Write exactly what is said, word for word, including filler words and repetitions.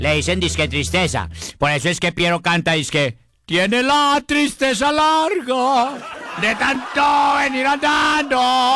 Le dicen disque tristeza. Por eso es que Piero canta disque tiene la tristeza larga de tanto venir andando.